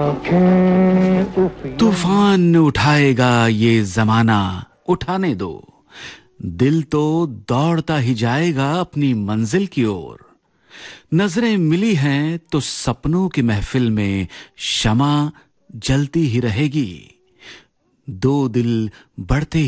तूफान उठाएगा ये जमाना, उठाने दो। दिल तो दौड़ता ही जाएगा अपनी मंजिल की ओर। नजरें मिली हैं तो सपनों की महफिल में शमा जलती ही रहेगी। दो दिल बढ़ते